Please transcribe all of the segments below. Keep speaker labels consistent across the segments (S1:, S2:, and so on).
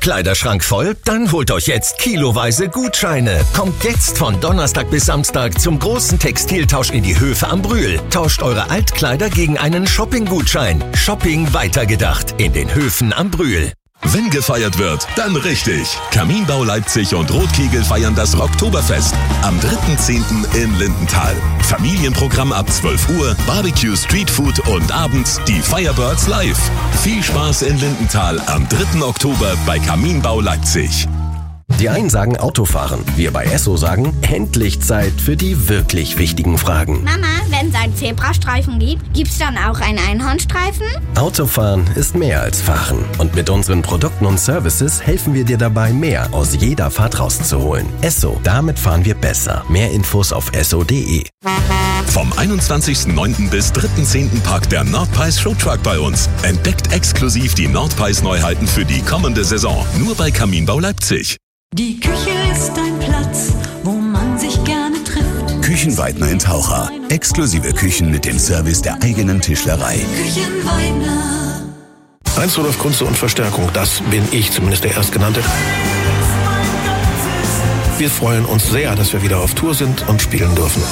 S1: Kleiderschrank voll? Dann holt euch jetzt kiloweise Gutscheine. Kommt jetzt von Donnerstag bis Samstag zum großen Textiltausch in die Höfe am Brühl. Tauscht eure Altkleider gegen einen Shopping-Gutschein. Shopping weitergedacht in den Höfen am Brühl.
S2: Wenn gefeiert wird, dann richtig. Kaminbau Leipzig und Rotkegel feiern das Rocktoberfest am 3.10. in Lindenthal. Familienprogramm ab 12 Uhr, Barbecue, Streetfood und abends die Firebirds live. Viel Spaß in Lindenthal am 3. Oktober bei Kaminbau Leipzig.
S1: Die einen sagen Autofahren, wir bei Esso sagen, endlich Zeit für die wirklich wichtigen Fragen.
S3: Mama, wenn es einen Zebrastreifen gibt, gibt's dann auch einen Einhornstreifen?
S1: Autofahren ist mehr als Fahren. Und mit unseren Produkten und Services helfen wir dir dabei, mehr aus jeder Fahrt rauszuholen. Esso, damit fahren wir besser. Mehr Infos auf esso.de.
S2: Vom 21.09. bis 3.10. parkt der Nordpies Showtruck bei uns. Entdeckt exklusiv die Nordpies Neuheiten für die kommende Saison. Nur bei Kaminbau Leipzig.
S4: Die Küche ist ein Platz, wo man sich gerne trifft.
S5: Küchenweidner in Taucher. Exklusive Küchen mit dem Service der eigenen Tischlerei.
S4: Küchenweidner.
S6: 1 Rudolf Kunze und Verstärkung, das bin ich, zumindest der Erstgenannte. Wir freuen uns sehr, dass wir wieder auf Tour sind und spielen dürfen.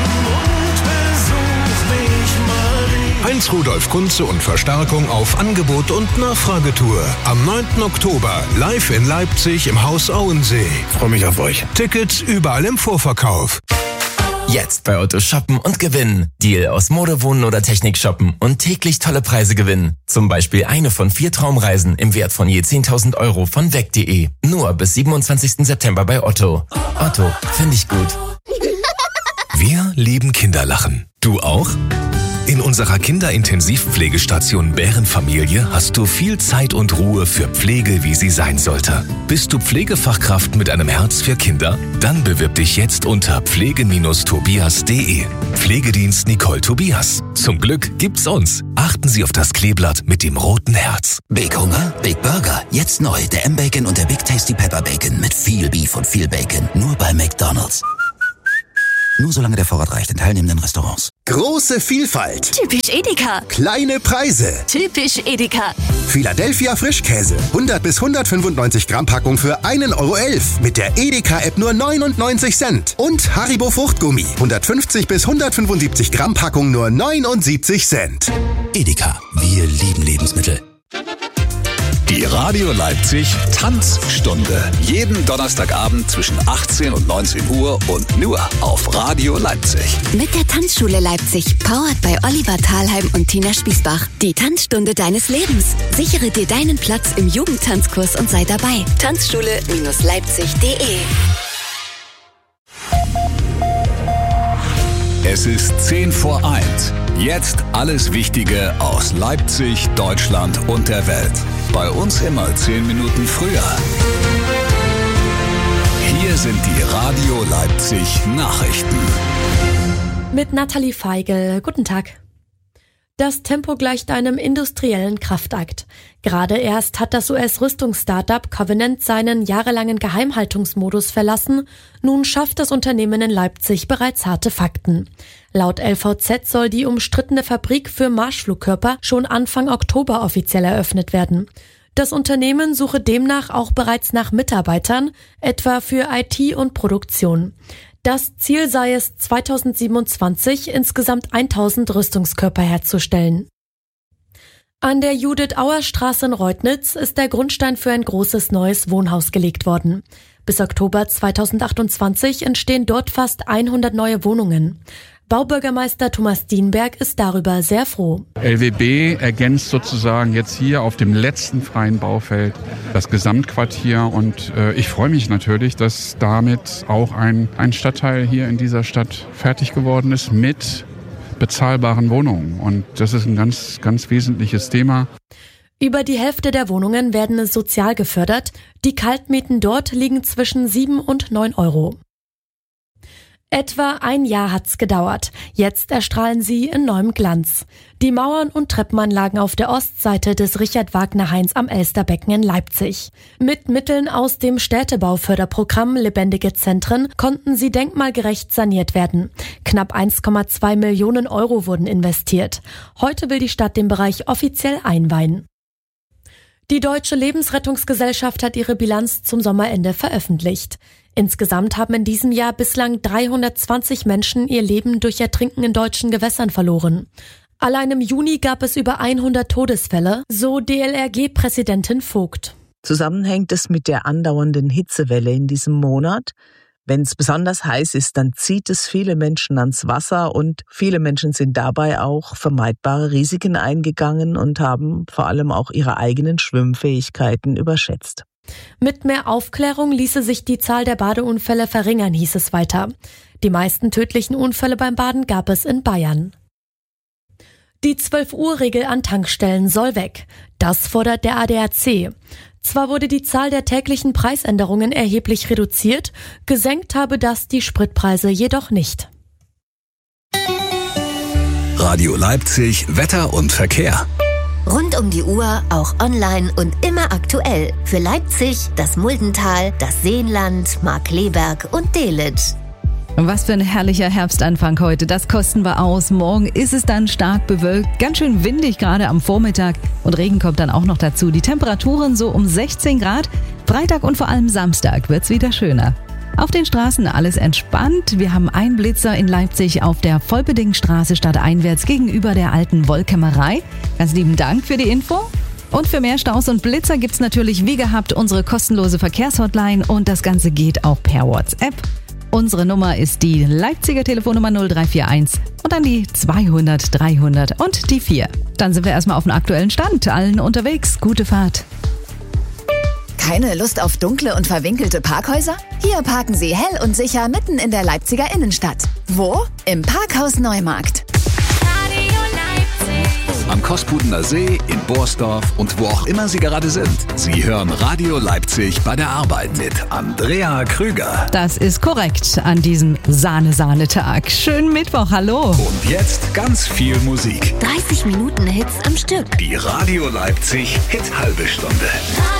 S7: 1 Rudolf Kunze und Verstärkung auf Angebot und Nachfragetour. Am 9. Oktober live in Leipzig im Haus Auensee.
S6: Freue mich auf euch.
S7: Tickets überall im Vorverkauf.
S8: Jetzt bei Otto shoppen und gewinnen. Deal aus Mode, Wohnen oder Technik shoppen und täglich tolle Preise gewinnen. Zum Beispiel eine von 4 Traumreisen im Wert von je 10.000 € von weg.de. Nur bis 27. September bei Otto. Otto, finde ich gut.
S9: Wir lieben Kinderlachen. Du auch? In unserer Kinderintensivpflegestation Bärenfamilie hast du viel Zeit und Ruhe für Pflege, wie sie sein sollte. Bist du Pflegefachkraft mit einem Herz für Kinder? Dann bewirb dich jetzt unter pflege-tobias.de. Pflegedienst Nicole Tobias. Zum Glück gibt's uns. Achten Sie auf das Kleeblatt mit dem roten Herz.
S10: Big Hunger? Big Burger. Jetzt neu. Der M-Bacon und der Big Tasty Pepper Bacon mit viel Beef und viel Bacon. Nur bei McDonald's. Nur solange der Vorrat reicht in teilnehmenden Restaurants.
S11: Große Vielfalt.
S12: Typisch Edeka.
S11: Kleine Preise.
S12: Typisch Edeka.
S11: Philadelphia Frischkäse. 100 bis 195 Gramm Packung für 1,11 € mit der Edeka-App nur 99 Cent. Und Haribo Fruchtgummi. 150 bis 175 Gramm Packung nur 79 Cent.
S10: Edeka. Wir lieben Lebensmittel.
S2: Die Radio Leipzig Tanzstunde. Jeden Donnerstagabend zwischen 18 und 19 Uhr und nur auf Radio Leipzig.
S12: Mit der Tanzschule Leipzig, powered bei Oliver Thalheim und Tina Spießbach. Die Tanzstunde deines Lebens. Sichere dir deinen Platz im Jugendtanzkurs und sei dabei. Tanzschule-leipzig.de.
S2: Es ist 10 vor 1. Jetzt alles Wichtige aus Leipzig, Deutschland und der Welt. Bei uns immer 10 Minuten früher. Hier sind die Radio Leipzig Nachrichten.
S13: Mit Nathalie Feigl. Guten Tag. Das Tempo gleicht einem industriellen Kraftakt. Gerade erst hat das US-Rüstungsstartup Covenant seinen jahrelangen Geheimhaltungsmodus verlassen. Nun schafft das Unternehmen in Leipzig bereits harte Fakten. Laut LVZ soll die umstrittene Fabrik für Marschflugkörper schon Anfang Oktober offiziell eröffnet werden. Das Unternehmen suche demnach auch bereits nach Mitarbeitern, etwa für IT und Produktion. Das Ziel sei es, 2027 insgesamt 1000 Rüstungskörper herzustellen. An der Judith-Auer-Straße in Reutnitz ist der Grundstein für ein großes neues Wohnhaus gelegt worden. Bis Oktober 2028 entstehen dort fast 100 neue Wohnungen. Baubürgermeister Thomas Dienberg ist darüber sehr froh.
S14: LWB ergänzt sozusagen jetzt hier auf dem letzten freien Baufeld das Gesamtquartier und ich freue mich natürlich, dass damit auch ein Stadtteil hier in dieser Stadt fertig geworden ist mit bezahlbaren Wohnungen und das ist ein ganz, ganz wesentliches Thema.
S13: Über die Hälfte der Wohnungen werden sozial gefördert. Die Kaltmieten dort liegen zwischen 7 und 9 €. Etwa ein Jahr hat's gedauert. Jetzt erstrahlen sie in neuem Glanz. Die Mauern und Treppenanlagen auf der Ostseite des Richard-Wagner-Hains am Elsterbecken in Leipzig. Mit Mitteln aus dem Städtebauförderprogramm Lebendige Zentren konnten sie denkmalgerecht saniert werden. Knapp 1,2 Millionen € wurden investiert. Heute will die Stadt den Bereich offiziell einweihen. Die Deutsche Lebensrettungsgesellschaft hat ihre Bilanz zum Sommerende veröffentlicht. Insgesamt haben in diesem Jahr bislang 320 Menschen ihr Leben durch Ertrinken in deutschen Gewässern verloren. Allein im Juni gab es über 100 Todesfälle, so DLRG-Präsidentin Vogt.
S15: Zusammenhängt es mit der andauernden Hitzewelle in diesem Monat. Wenn es besonders heiß ist, dann zieht es viele Menschen ans Wasser und viele Menschen sind dabei auch vermeidbare Risiken eingegangen und haben vor allem auch ihre eigenen Schwimmfähigkeiten überschätzt.
S13: Mit mehr Aufklärung ließe sich die Zahl der Badeunfälle verringern, hieß es weiter. Die meisten tödlichen Unfälle beim Baden gab es in Bayern. Die 12-Uhr-Regel an Tankstellen soll weg. Das fordert der ADAC. Zwar wurde die Zahl der täglichen Preisänderungen erheblich reduziert, gesenkt habe das die Spritpreise jedoch nicht.
S5: Radio Leipzig, Wetter und Verkehr.
S16: Rund um die Uhr, auch online und immer aktuell. Für Leipzig, das Muldental, das Seenland, Markkleeberg und Delitzsch.
S17: Was für ein herrlicher Herbstanfang heute, das kosten wir aus. Morgen ist es dann stark bewölkt, ganz schön windig gerade am Vormittag und Regen kommt dann auch noch dazu. Die Temperaturen so um 16 Grad. Freitag und vor allem Samstag wird's wieder schöner. Auf den Straßen alles entspannt. Wir haben einen Blitzer in Leipzig auf der Volpedingstraße stadteinwärts gegenüber der alten Wollkämmerei. Ganz lieben Dank für die Info. Und für mehr Staus und Blitzer gibt's natürlich wie gehabt unsere kostenlose Verkehrshotline und das Ganze geht auch per WhatsApp. Unsere Nummer ist die Leipziger Telefonnummer 0341 und dann die 200 300 und die 4. Dann sind wir erstmal auf dem aktuellen Stand. Allen unterwegs. Gute Fahrt.
S18: Keine Lust auf dunkle und verwinkelte Parkhäuser? Hier parken Sie hell und sicher mitten in der Leipziger Innenstadt. Wo? Im Parkhaus Neumarkt.
S5: Am Kospudener See, in Borsdorf und wo auch immer Sie gerade sind. Sie hören Radio Leipzig bei der Arbeit mit Andrea Krüger.
S17: Das ist korrekt an diesem Sahne-Sahne-Tag. Schönen Mittwoch, hallo.
S5: Und jetzt ganz viel Musik.
S16: 30 Minuten Hits am Stück.
S5: Die Radio Leipzig Hit-Halbe Stunde.